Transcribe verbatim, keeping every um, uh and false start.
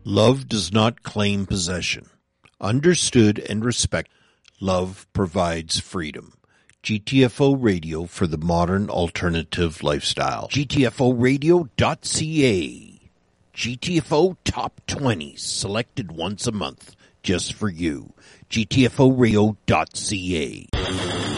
Love does not claim possession. Understood and respected, love provides freedom. G T F O Radio for the modern alternative lifestyle. G T F O radio dot C A. G T F O Top twenty, selected once a month, just for you. G T F O radio dot C A.